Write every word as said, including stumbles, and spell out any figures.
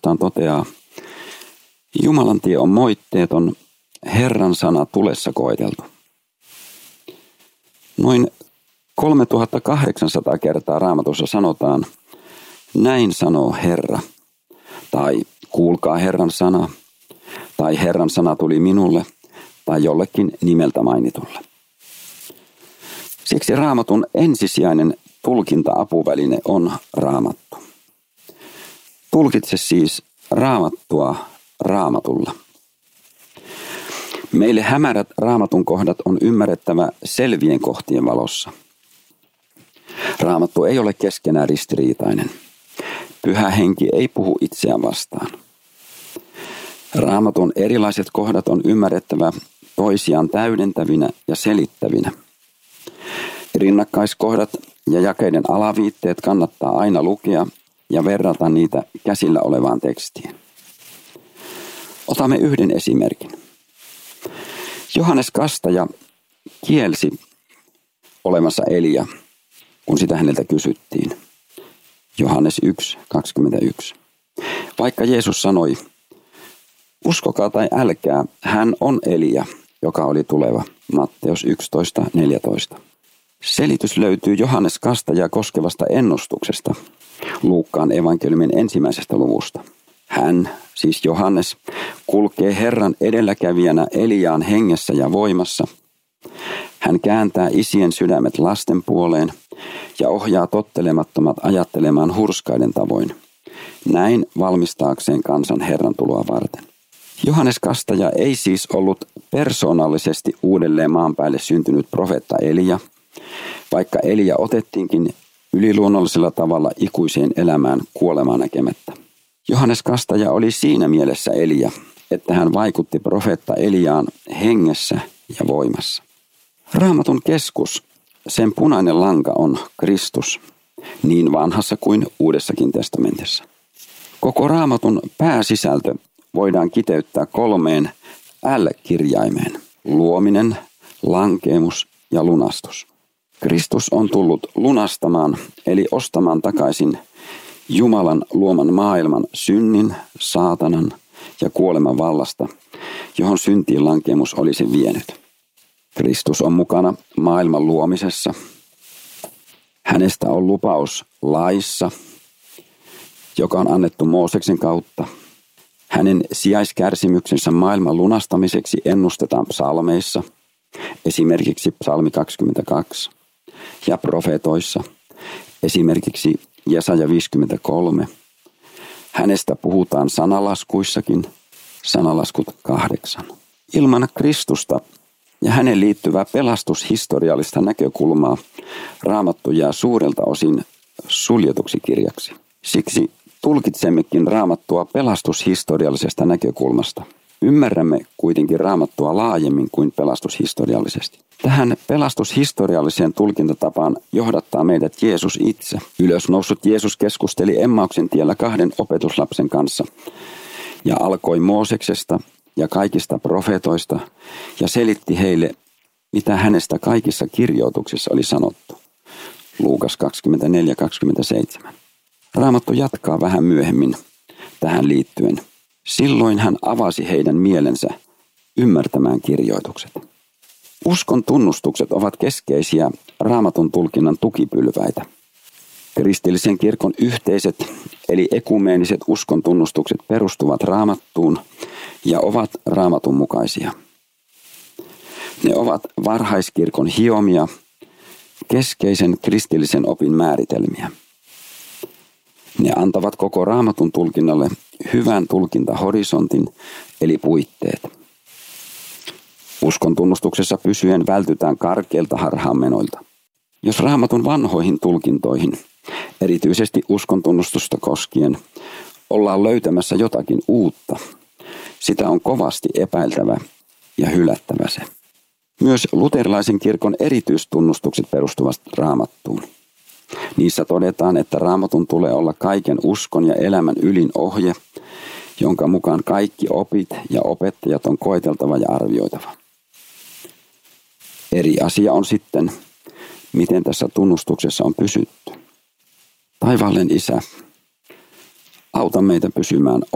puolestaan toteaa, Jumalan tie on moitteeton, Herran sana tulessa koeteltu. Noin kolmetuhattakahdeksansataa kertaa Raamatussa sanotaan, näin sanoo Herra, tai kuulkaa Herran sana, tai Herran sana tuli minulle, tai jollekin nimeltä mainitulle. Siksi Raamatun ensisijainen tulkinta-apuväline on Raamattu. Tulkitse siis Raamattua Raamatulla. Meille hämärät Raamatun kohdat on ymmärrettävä selvien kohtien valossa. Raamattu ei ole keskenään ristiriitainen. Pyhä henki ei puhu itseään vastaan. Raamatun erilaiset kohdat on ymmärrettävä toisiaan täydentävinä ja selittävinä. Rinnakkaiskohdat ja jakeiden alaviitteet kannattaa aina lukea ja verrata niitä käsillä olevaan tekstiin. Otamme yhden esimerkin. Johannes Kastaja kielsi olemassa Elia, kun sitä häneltä kysyttiin. Johannes yksi kaksikymmentäyksi. Vaikka Jeesus sanoi, uskokaa tai älkää, hän on Elia, joka oli tuleva. Matteus yksitoista neljätoista. Selitys löytyy Johannes Kastajaa koskevasta ennustuksesta Luukkaan evankeliumin ensimmäisestä luvusta. Hän, siis Johannes, kulkee Herran edelläkävijänä Eliaan hengessä ja voimassa. Hän kääntää isien sydämet lasten puoleen ja ohjaa tottelemattomat ajattelemaan hurskaiden tavoin. Näin valmistaakseen kansan Herran tuloa varten. Johannes Kastaja ei siis ollut persoonallisesti uudelleen maan päälle syntynyt profeetta Elia, vaikka Elia otettiinkin yliluonnollisella tavalla ikuiseen elämään kuolemaa näkemättä. Johannes Kastaja oli siinä mielessä Elia, että hän vaikutti profeetta Eliaan hengessä ja voimassa. Raamatun keskus, sen punainen lanka on Kristus, niin vanhassa kuin uudessakin testamentissa. Koko Raamatun pääsisältö voidaan kiteyttää kolmeen L-kirjaimeen: luominen, lankeemus ja lunastus. Kristus on tullut lunastamaan, eli ostamaan takaisin Jumalan luoman maailman synnin, saatanan ja kuoleman vallasta, johon syntiin lankeemus olisi vienyt. Kristus on mukana maailman luomisessa. Hänestä on lupaus laissa, joka on annettu Mooseksen kautta. Hänen sijaiskärsimyksensä maailman lunastamiseksi ennustetaan psalmeissa, esimerkiksi psalmi kaksikymmentäkaksi, ja profeetoissa, esimerkiksi Jesaja viisikymmentäkolme. Hänestä puhutaan sanalaskuissakin, sanalaskut kahdeksan. Ilman Kristusta ja hänen liittyvää pelastushistoriallista näkökulmaa Raamattu jää suurelta osin suljetuksi kirjaksi. Siksi tulkitsemmekin Raamattua pelastushistoriallisesta näkökulmasta. Ymmärrämme kuitenkin Raamattua laajemmin kuin pelastushistoriallisesti. Tähän pelastushistorialliseen tulkintatapaan johdattaa meidät Jeesus itse. Ylösnoussut Jeesus keskusteli Emmauksen tiellä kahden opetuslapsen kanssa ja alkoi Mooseksesta ja kaikista profeetoista ja selitti heille, mitä hänestä kaikissa kirjoituksissa oli sanottu. Luukas kaksikymmentäneljä kaksikymmentäseitsemän. Raamattu jatkaa vähän myöhemmin tähän liittyen. Silloin hän avasi heidän mielensä ymmärtämään kirjoitukset. Uskon tunnustukset ovat keskeisiä Raamatun tulkinnan tukipylväitä. Kristillisen kirkon yhteiset eli ekumeeniset uskon tunnustukset perustuvat Raamattuun ja ovat Raamatun mukaisia. Ne ovat varhaiskirkon hiomia, keskeisen kristillisen opin määritelmiä. Ne antavat koko Raamatun tulkinnalle hyvän tulkintahorisontin eli puitteet. Uskon tunnustuksessa pysyen vältytään karkeilta harhaanmenoilta. Jos Raamatun vanhoihin tulkintoihin, erityisesti uskon tunnustusta koskien, ollaan löytämässä jotakin uutta, sitä on kovasti epäiltävä ja hylättävä se. Myös luterilaisen kirkon erityistunnustukset perustuvat Raamattuun. Niissä todetaan, että Raamatun tulee olla kaiken uskon ja elämän ylin ohje, jonka mukaan kaikki opit ja opettajat on koeteltava ja arvioitava. Eri asia on sitten, miten tässä tunnustuksessa on pysytty. Taivaallinen Isä, auta meitä pysymään